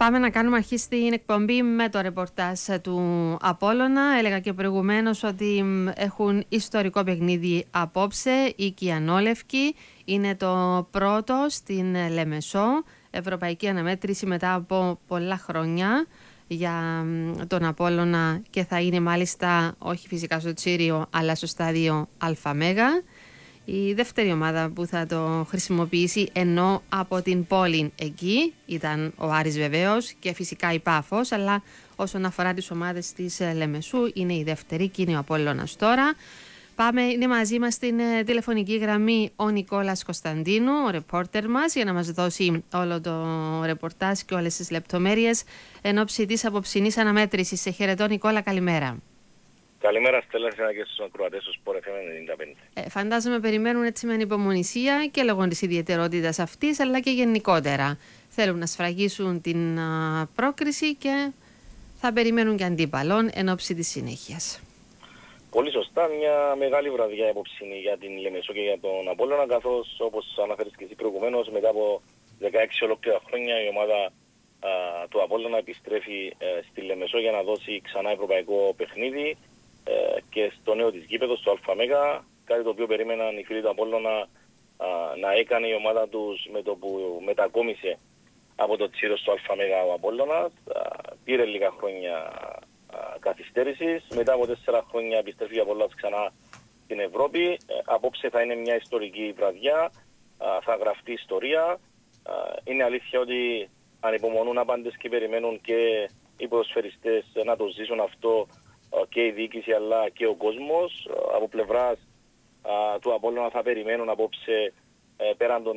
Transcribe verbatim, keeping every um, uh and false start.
Πάμε να κάνουμε αρχή στην εκπομπή με το ρεπορτάζ του Απόλλωνα. Έλεγα και προηγουμένως ότι έχουν ιστορικό παιχνίδι απόψε. Η Κιανόλευκη είναι το πρώτο στην Λεμεσό. Ευρωπαϊκή αναμέτρηση μετά από πολλά χρόνια για τον Απόλλωνα και θα είναι μάλιστα όχι φυσικά στο Τσίριο αλλά στο στάδιο Αλφαμέγα. Η δεύτερη ομάδα που θα το χρησιμοποιήσει, ενώ από την πόλη εκεί ήταν ο Άρης βεβαίως και φυσικά η Πάφος, αλλά όσον αφορά τις ομάδες της Λεμεσού είναι η δεύτερη και είναι ο Απόλλωνας τώρα. Πάμε, είναι μαζί μας στην τηλεφωνική γραμμή ο Νικόλας Κωνσταντίνου, ο ρεπόρτερ μας, για να μας δώσει όλο το ρεπορτάζ και όλες τις λεπτομέρειες εν ώψη της απόψινής αναμέτρησης. Σε χαιρετώ Νικόλα, καλημέρα. Καλημέρα Στέλλα και στους ακροατές του Sport εφ εμ ενενήντα πέντε. Ε, φαντάζομαι περιμένουν έτσι με ανυπομονησία και λόγω της ιδιαιτερότητας αυτής, αλλά και γενικότερα. Θέλουν να σφραγίσουν την α, πρόκριση και θα περιμένουν και αντίπαλον εν ώψη της συνέχειας. Πολύ σωστά, μια μεγάλη βραδιά υπόψινη για την Λεμεσό και για τον Απόλλωνα, καθώς όπως αναφέρεις και εσύ προηγουμένως, μετά από δεκαέξι ολόκληρα χρόνια η ομάδα α, του Απόλλωνα επιστρέφει ε, στη Λεμεσό για να δώσει ξανά ευρωπαϊκό παιχνίδι ε, και στο νέο της γήπεδο, στο Αλφαμέγα, κάτι το οποίο περίμεναν οι φίλοι του Απόλλωνα α, να έκανε η ομάδα τους με το που μετακόμισε από το Τσίριο στο Αλφαμέγα ο Απόλλωνας. Πήρε λίγα χρόνια καθυστέρησης. Μετά από τέσσερα χρόνια επιστρέφει ο Απόλλωνας ξανά στην Ευρώπη. Ε, απόψε θα είναι μια ιστορική βραδιά. Α, θα γραφτεί ιστορία. Α, είναι αλήθεια ότι ανυπομονούν άπαντες και περιμένουν και οι ποδοσφαιριστές να το ζήσουν αυτό, α, και η διοίκηση αλλά και ο κόσμος. Α, από πλευράς α, του Απόλλωνα θα περιμένουν απόψε ε, πέραν των